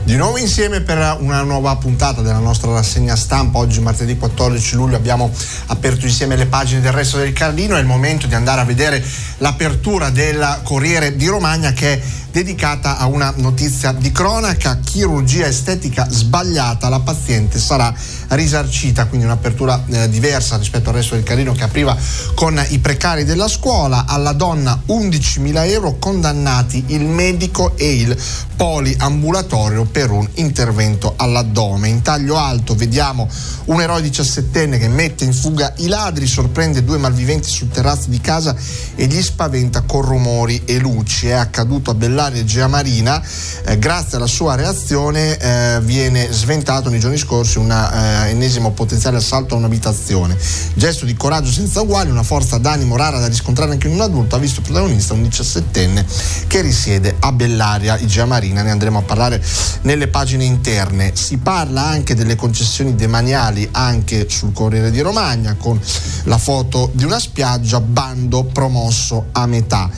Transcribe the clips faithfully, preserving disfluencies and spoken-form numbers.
Di nuovo insieme per una nuova puntata della nostra rassegna stampa. Oggi martedì quattordici luglio abbiamo aperto insieme le pagine del Resto del Carlino. È il momento di andare a vedere l'apertura del Corriere di Romagna, che è dedicata a una notizia di cronaca: chirurgia estetica sbagliata, la paziente sarà risarcita. Quindi un'apertura eh, diversa rispetto al Resto del Carlino, che apriva con i precari della scuola. Alla donna undicimila euro, condannati il medico e il poliambulatorio per un intervento all'addome. In taglio alto vediamo un eroe diciassettenne che mette in fuga i ladri, sorprende due malviventi sul terrazzo di casa e li spaventa con rumori e luci. È accaduto a Bellaria, Egea Marina. Eh, grazie alla sua reazione eh, viene sventato nei giorni scorsi un eh, ennesimo potenziale assalto a un'abitazione. Gesto di coraggio senza uguali, una forza d'animo rara da riscontrare anche in un adulto, ha visto protagonista un diciassettenne che risiede a Bellaria, Egea Marina. Ne andremo a parlare nelle pagine interne. Si parla anche delle concessioni demaniali anche sul Corriere di Romagna, con la foto di una spiaggia, bando promosso a metà.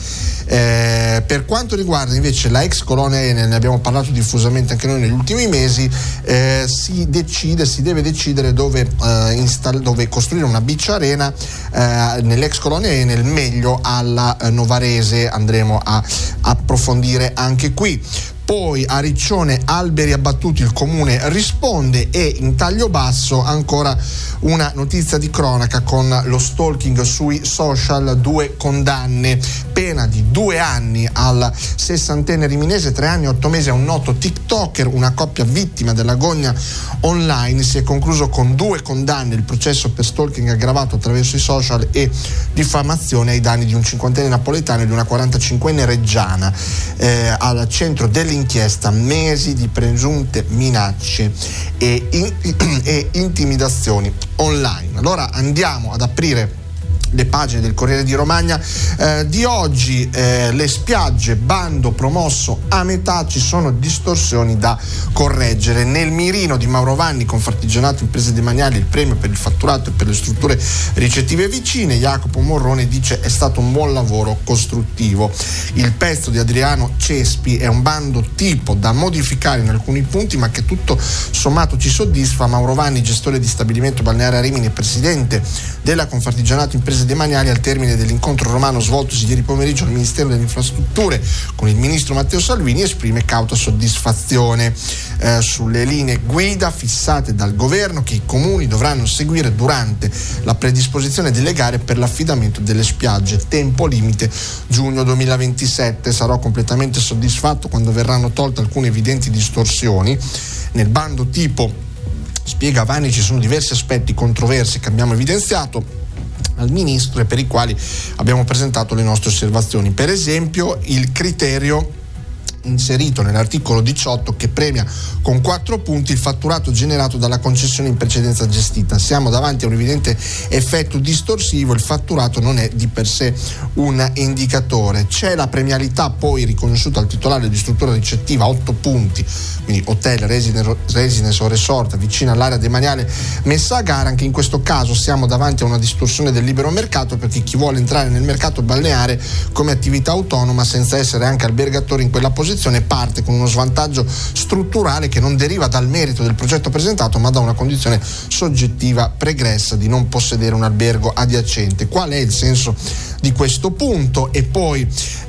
Eh, per quanto riguarda invece la ex colonia Enel, ne abbiamo parlato diffusamente anche noi negli ultimi mesi, eh, si decide, si deve decidere dove, eh, install- dove costruire una beach arena eh, nell'ex colonia Enel, meglio alla eh, Novarese. Andremo a approfondire anche qui. Poi a Riccione, alberi abbattuti, il comune risponde. E in taglio basso ancora una notizia di cronaca con lo stalking sui social, due condanne, pena di due anni al sessantenne riminese, tre anni e otto mesi a un noto tiktoker. Una coppia vittima della gogna online, si è concluso con due condanne il processo per stalking aggravato attraverso i social e diffamazione ai danni di un cinquantenne napoletano e di una quarantacinquenne reggiana. Eh, al centro dell'inchiesta inchiesta mesi di presunte minacce e, in, e intimidazioni online. Allora andiamo ad aprire le pagine del Corriere di Romagna eh, di oggi. Eh, le spiagge, bando promosso a metà, ci sono distorsioni da correggere. Nel mirino di Mauro Vanni, Confartigianato Imprese Demaniali, il premio per il fatturato e per le strutture ricettive vicine. Jacopo Morrone dice: è stato un buon lavoro costruttivo. Il pezzo di Adriano Cespi è un bando tipo da modificare in alcuni punti, ma che tutto sommato ci soddisfa. Mauro Vanni, gestore di stabilimento balneare a Rimini e presidente della Confartigianato Imprese Demaniali, al termine dell'incontro romano svoltosi ieri pomeriggio al Ministero delle Infrastrutture con il ministro Matteo Salvini, esprime cauta soddisfazione eh, sulle linee guida fissate dal governo che i comuni dovranno seguire durante la predisposizione delle gare per l'affidamento delle spiagge. Tempo limite giugno duemilaventisette. Sarò completamente soddisfatto quando verranno tolte alcune evidenti distorsioni. Nel bando tipo, spiega Vanni, ci sono diversi aspetti controversi che abbiamo evidenziato al ministro e per i quali abbiamo presentato le nostre osservazioni. Per esempio il criterio inserito nell'articolo diciotto che premia con quattro punti il fatturato generato dalla concessione in precedenza gestita. Siamo davanti a un evidente effetto distorsivo, il fatturato non è di per sé un indicatore. C'è la premialità poi riconosciuta al titolare di struttura ricettiva, otto punti, quindi hotel, residence o resort vicino all'area demaniale messa a gara. Anche in questo caso siamo davanti a una distorsione del libero mercato, perché chi vuole entrare nel mercato balneare come attività autonoma senza essere anche albergatore in quella posizione parte con uno svantaggio strutturale che non deriva dal merito del progetto presentato, ma da una condizione soggettiva pregressa di non possedere un albergo adiacente. Qual è il senso di questo punto? E poi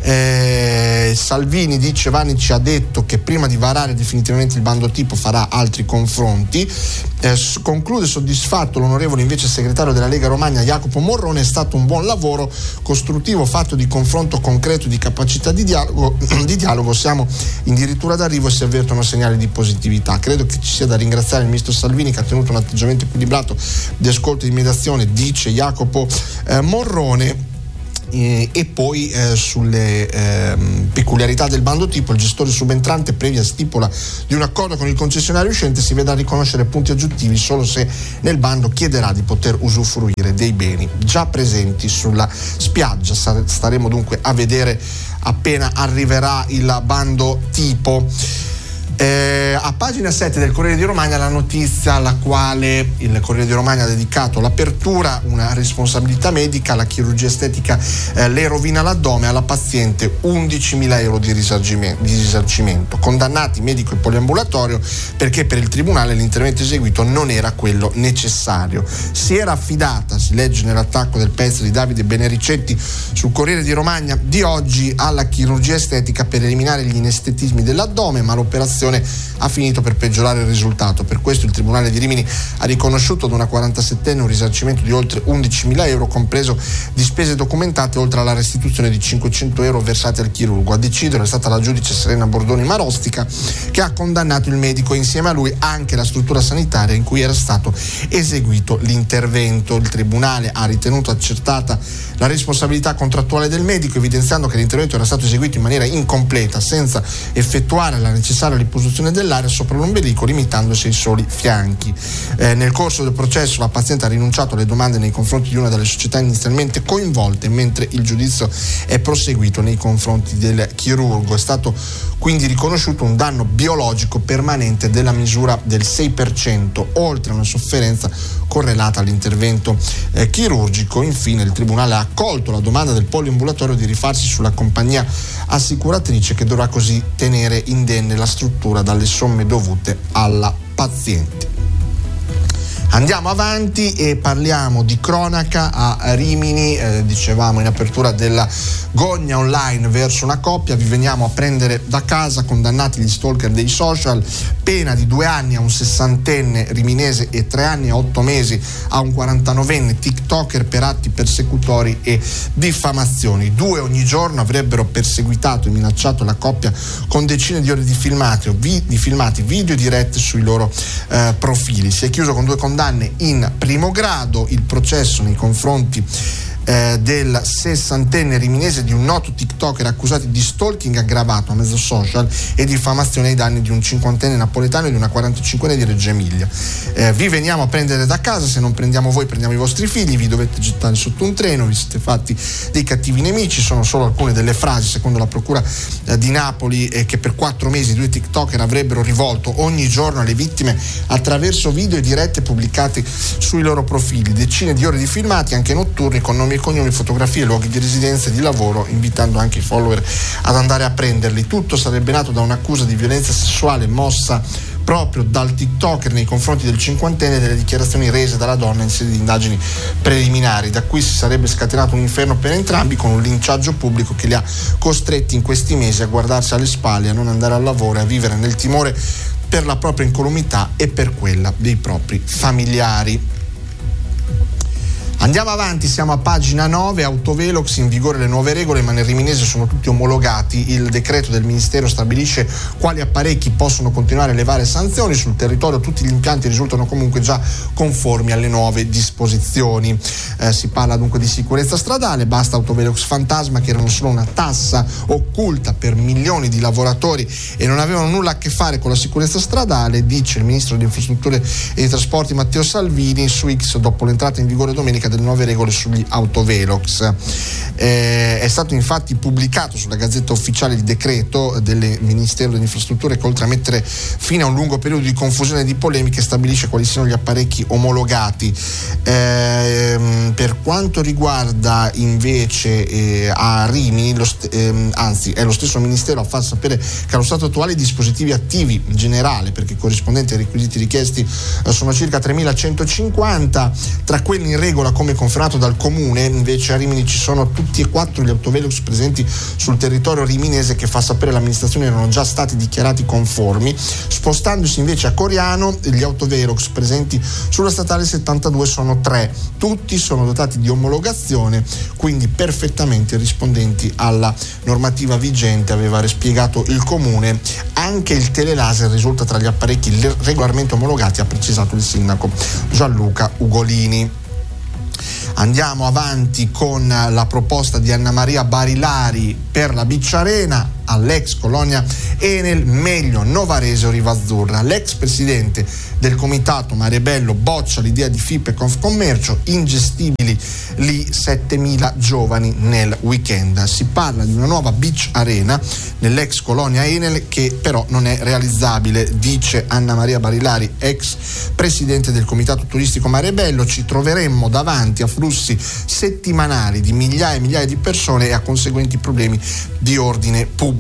eh, Salvini dice: Vanni ci ha detto che prima di varare definitivamente il bando tipo farà altri confronti. Eh, conclude soddisfatto l'onorevole invece segretario della Lega Romagna Jacopo Morrone: è stato un buon lavoro costruttivo fatto di confronto concreto e di capacità di dialogo, di dialogo. Siamo addirittura d'arrivo e si avvertono segnali di positività. Credo che ci sia da ringraziare il ministro Salvini, che ha tenuto un atteggiamento equilibrato di ascolto e di mediazione, dice Jacopo eh, Morrone. Eh, e poi eh, sulle eh, peculiarità del bando tipo, il gestore subentrante, previa stipula di un accordo con il concessionario uscente, si vedrà riconoscere punti aggiuntivi solo se nel bando chiederà di poter usufruire dei beni già presenti sulla spiaggia. Staremo dunque a vedere appena arriverà il bando tipo. Eh, a pagina sette del Corriere di Romagna la notizia alla quale il Corriere di Romagna ha dedicato l'apertura, una responsabilità medica, la chirurgia estetica eh, le rovina l'addome, alla paziente undicimila euro di risarcimento, di risarcimento. Condannati medico e poliambulatorio perché per il tribunale l'intervento eseguito non era quello necessario. Si era affidata, si legge nell'attacco del pezzo di Davide Benericetti sul Corriere di Romagna di oggi, alla chirurgia estetica per eliminare gli inestetismi dell'addome, ma l'operazione ha finito per peggiorare il risultato. Per questo il Tribunale di Rimini ha riconosciuto ad una quarantasettenne un risarcimento di oltre undicimila euro, compreso di spese documentate, oltre alla restituzione di cinquecento euro versati al chirurgo. A decidere è stata la giudice Serena Bordoni Marostica, che ha condannato il medico e insieme a lui anche la struttura sanitaria in cui era stato eseguito l'intervento. Il Tribunale ha ritenuto accertata la responsabilità contrattuale del medico, evidenziando che l'intervento era stato eseguito in maniera incompleta, senza effettuare la necessaria liposuzione dell'area sopra l'ombelico, limitandosi ai soli fianchi. Eh, nel corso del processo la paziente ha rinunciato alle domande nei confronti di una delle società inizialmente coinvolte, mentre il giudizio è proseguito nei confronti del chirurgo. È stato quindi riconosciuto un danno biologico permanente della misura del sei per cento, oltre a una sofferenza correlata all'intervento eh, chirurgico. Infine il Tribunale ha accolto la domanda del poliambulatorio di rifarsi sulla compagnia assicuratrice, che dovrà così tenere indenne la struttura dalle somme dovute alla paziente. Andiamo avanti e parliamo di cronaca a Rimini. Eh, dicevamo in apertura della gogna online verso una coppia: vi veniamo a prendere da casa, condannati gli stalker dei social, pena di due anni a un sessantenne riminese e tre anni e otto mesi a un quarantanovenne tiktoker per atti persecutori e diffamazioni. Due ogni giorno avrebbero perseguitato e minacciato la coppia con decine di ore di filmati, o vi, di filmati video dirette sui loro eh, profili. Si è chiuso con due condanne in primo grado. Il processo nei confronti eh, del sessantenne riminese di un noto tiktoker accusato di stalking aggravato a mezzo social e diffamazione ai danni di un cinquantenne napoletano e di una quarantacinquenne di Reggio Emilia. Eh, vi veniamo a prendere da casa, se non prendiamo voi prendiamo i vostri figli, vi dovete gettare sotto un treno, vi siete fatti dei cattivi nemici. Sono solo alcune delle frasi, secondo la procura eh, di Napoli, eh, che per quattro mesi due tiktoker avrebbero rivolto ogni giorno alle vittime attraverso video e dirette pubblicate sui loro profili. Decine di ore di filmati, anche notturni, con nomi e cognomi, fotografie, luoghi di residenza e di lavoro, invitando anche i follower ad andare a prenderli. Tutto sarebbe nato da un'accusa di violenza sessuale mossa proprio dal tiktoker nei confronti del cinquantenne e delle dichiarazioni rese dalla donna in sede di indagini preliminari. Da qui si sarebbe scatenato un inferno per entrambi, con un linciaggio pubblico che li ha costretti in questi mesi a guardarsi alle spalle, a non andare al lavoro e a vivere nel timore per la propria incolumità e per quella dei propri familiari. Andiamo avanti, siamo a pagina nove. Autovelox, in vigore le nuove regole, ma nel riminese sono tutti omologati. Il decreto del Ministero stabilisce quali apparecchi possono continuare a levare sanzioni. Sul territorio tutti gli impianti risultano comunque già conformi alle nuove disposizioni. Eh, si parla dunque di sicurezza stradale, basta Autovelox fantasma, che erano solo una tassa occulta per milioni di lavoratori e non avevano nulla a che fare con la sicurezza stradale, dice il Ministro delle Infrastrutture e dei Trasporti Matteo Salvini su X dopo l'entrata in vigore domenica delle nuove regole sugli autovelox. Eh, è stato infatti pubblicato sulla Gazzetta Ufficiale il decreto del Ministero delle Infrastrutture che, oltre a mettere fine a un lungo periodo di confusione e di polemiche, stabilisce quali siano gli apparecchi omologati. Eh, per quanto riguarda invece eh, a Rimini, lo st- ehm, anzi è lo stesso Ministero a far sapere che allo stato attuale i dispositivi attivi in generale, perché corrispondenti ai requisiti richiesti, eh, sono circa tremilacentocinquanta. Tra quelli in regola, come confermato dal Comune, invece a Rimini ci sono tutti e quattro gli autovelox presenti sul territorio riminese, che fa sapere l'amministrazione erano già stati dichiarati conformi. Spostandosi invece a Coriano, gli autovelox presenti sulla statale settantadue sono tre, tutti sono dotati di omologazione, quindi perfettamente rispondenti alla normativa vigente, aveva spiegato il Comune. Anche il telelaser risulta tra gli apparecchi regolarmente omologati, ha precisato il sindaco Gianluca Ugolini. Andiamo avanti con la proposta di Anna Maria Barilari per la Beach Arena. All'ex colonia Enel, meglio Novarese o Rivazzurra. L'ex presidente del comitato Mariebello boccia l'idea di F I P e Confcommercio, ingestibili lì settemila giovani nel weekend. Si parla di una nuova Beach Arena nell'ex colonia Enel che però non è realizzabile, dice Anna Maria Barilari, ex presidente del comitato turistico Mariebello. Ci troveremmo davanti a flussi settimanali di migliaia e migliaia di persone e a conseguenti problemi di ordine pubblico.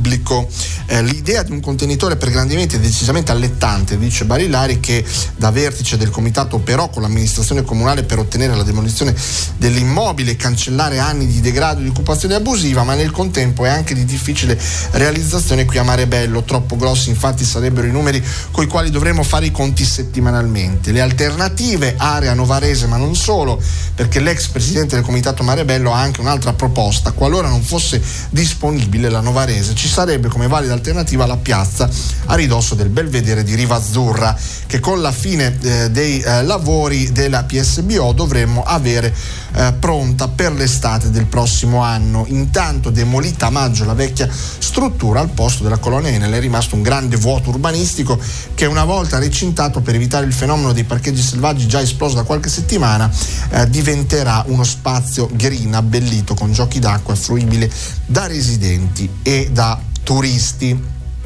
Eh, l'idea di un contenitore per grandi eventi è decisamente allettante, dice Barilari, che da vertice del comitato operò con l'amministrazione comunale per ottenere la demolizione dell'immobile e cancellare anni di degrado e di occupazione abusiva, ma nel contempo è anche di difficile realizzazione qui a Mariebello. Troppo grossi infatti sarebbero i numeri coi quali dovremmo fare i conti settimanalmente. Le alternative, area Novarese, ma non solo, perché l'ex presidente del comitato Mariebello ha anche un'altra proposta: qualora non fosse disponibile la Novarese, ci sarebbe come valida alternativa la piazza a ridosso del Belvedere di Rivazzurra, che con la fine eh, dei eh, lavori della P S B O dovremmo avere eh, pronta per l'estate del prossimo anno. Intanto, demolita a maggio la vecchia struttura, al posto della colonia Enel è rimasto un grande vuoto urbanistico che, una volta recintato per evitare il fenomeno dei parcheggi selvaggi già esploso da qualche settimana, eh, diventerà uno spazio green abbellito con giochi d'acqua fruibile da residenti e da turisti.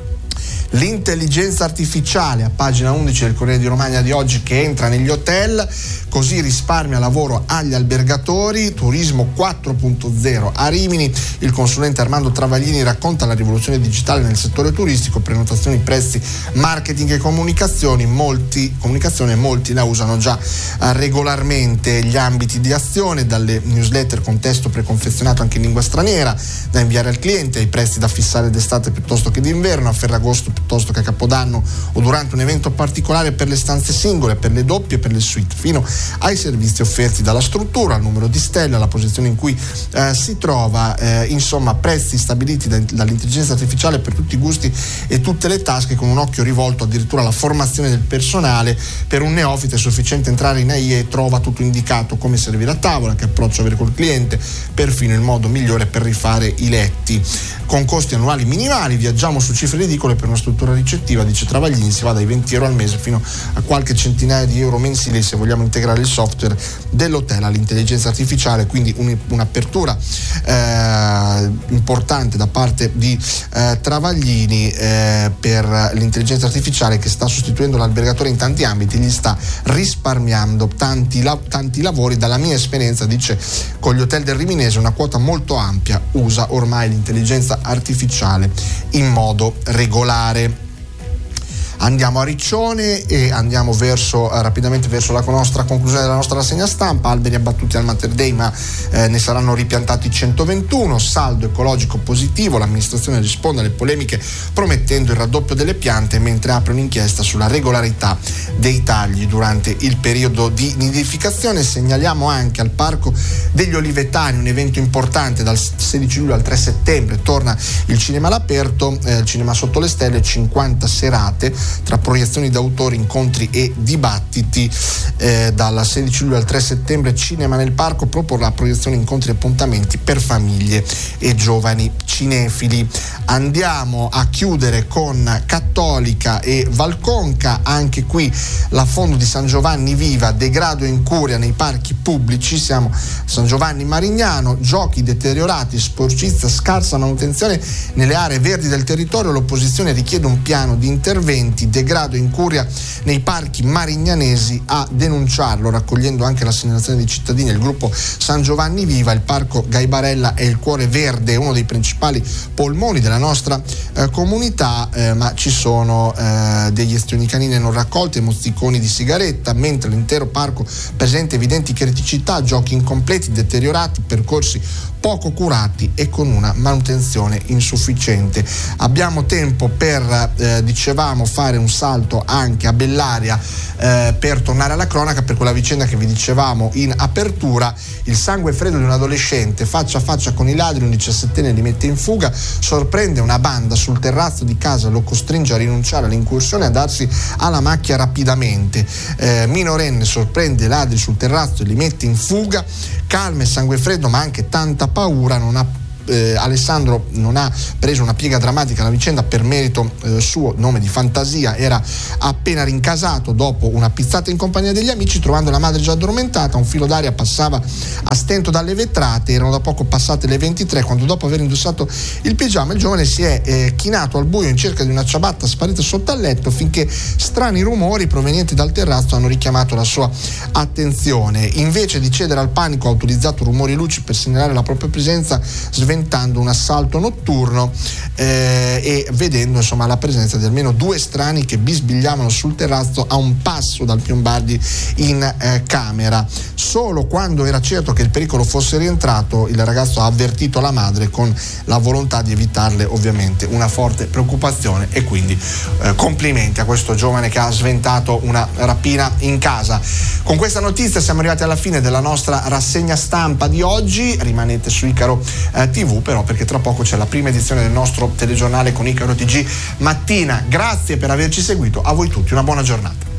L'intelligenza artificiale, a pagina undici del Corriere di Romagna di oggi, che entra negli hotel, così risparmia lavoro agli albergatori. Turismo quattro punto zero a Rimini. Il consulente Armando Travaglini racconta la rivoluzione digitale nel settore turistico: prenotazioni, prezzi, marketing e comunicazioni. Molti, comunicazione, molti la usano già eh, regolarmente. Gli ambiti di azione, dalle newsletter con testo preconfezionato anche in lingua straniera da inviare al cliente, ai prezzi da fissare d'estate piuttosto che d'inverno, a Ferragosto piuttosto che a Capodanno o durante un evento particolare, per le stanze singole, per le doppie e per le suite, fino ai servizi offerti dalla struttura, al numero di stelle, alla posizione in cui eh, si trova, eh, insomma prezzi stabiliti da, dall'intelligenza artificiale per tutti i gusti e tutte le tasche, con un occhio rivolto addirittura alla formazione del personale. Per un neofita è sufficiente entrare in A I e trova tutto indicato: come servire a tavola, che approccio avere col cliente, perfino il modo migliore per rifare i letti. Con costi annuali minimali, viaggiamo su cifre ridicole per una struttura ricettiva, dice Travaglini. Si va dai venti euro al mese fino a qualche centinaia di euro mensili se vogliamo integrare il software dell'hotel all'intelligenza artificiale. Quindi un, un'apertura eh, importante da parte di eh, Travaglini eh, per l'intelligenza artificiale, che sta sostituendo l'albergatore in tanti ambiti, gli sta risparmiando tanti, la, tanti lavori. Dalla mia esperienza, dice, con gli hotel del Riminese una quota molto ampia usa ormai l'intelligenza artificiale in modo regolare. Andiamo a Riccione e andiamo verso eh, rapidamente verso la nostra conclusione della nostra rassegna stampa. Alberi abbattuti al Mater Dei, ma eh, ne saranno ripiantati centoventuno. Saldo ecologico positivo. L'amministrazione risponde alle polemiche promettendo il raddoppio delle piante, mentre apre un'inchiesta sulla regolarità dei tagli durante il periodo di nidificazione. Segnaliamo anche al Parco degli Olivetani un evento importante: dal sedici luglio al tre settembre torna il cinema all'aperto, eh, il cinema sotto le stelle, cinquanta serate tra proiezioni d'autori, incontri e dibattiti. Eh, dal sedici luglio al tre settembre Cinema nel Parco proporrà proiezioni, incontri e appuntamenti per famiglie e giovani cinefili. Andiamo a chiudere con Cattolica e Valconca. Anche qui l'affondo di San Giovanni Viva, degrado e incuria nei parchi pubblici. Siamo a San Giovanni Marignano: giochi deteriorati, sporcizia, scarsa manutenzione nelle aree verdi del territorio. L'opposizione richiede un piano di interventi. Degrado e incuria nei parchi marignanesi. A denunciarlo, raccogliendo anche la segnalazione dei cittadini, il gruppo San Giovanni Viva. Il parco Gaibarella è il cuore verde, uno dei principali polmoni della nostra eh, comunità, eh, ma ci sono eh, degli estioni canine non raccolti e mozziconi di sigaretta, mentre l'intero parco presenta evidenti criticità: giochi incompleti, deteriorati, percorsi poco curati e con una manutenzione insufficiente. Abbiamo tempo per, eh, dicevamo, fare fare un salto anche a Bellaria eh, per tornare alla cronaca per quella vicenda che vi dicevamo in apertura. Il sangue freddo di un adolescente faccia a faccia con i ladri, un diciassettenne li mette in fuga, sorprende una banda sul terrazzo di casa, lo costringe a rinunciare all'incursione e a darsi alla macchia rapidamente. Eh, minorenne sorprende i ladri sul terrazzo e li mette in fuga. Calma e sangue freddo, ma anche tanta paura. Non ha Eh, Alessandro non ha preso una piega drammatica la vicenda per merito eh, suo, nome di fantasia, era appena rincasato dopo una pizzata in compagnia degli amici, trovando la madre già addormentata. Un filo d'aria passava a stento dalle vetrate, erano da poco passate le ventitré quando, dopo aver indossato il pigiama, il giovane si è eh, chinato al buio in cerca di una ciabatta sparita sotto al letto, finché strani rumori provenienti dal terrazzo hanno richiamato la sua attenzione. Invece di cedere al panico ha utilizzato rumori e luci per segnalare la propria presenza, sventando un assalto notturno eh, e vedendo insomma la presenza di almeno due strani che bisbigliavano sul terrazzo a un passo dal Piombardi in eh, camera. Solo quando era certo che il pericolo fosse rientrato, il ragazzo ha avvertito la madre con la volontà di evitarle ovviamente una forte preoccupazione, e quindi eh, complimenti a questo giovane che ha sventato una rapina in casa. Con questa notizia siamo arrivati alla fine della nostra rassegna stampa di oggi. Rimanete su Icaro eh, tivù però, perché tra poco c'è la prima edizione del nostro telegiornale con Icaro T G Mattina. Grazie per averci seguito, a voi tutti una buona giornata.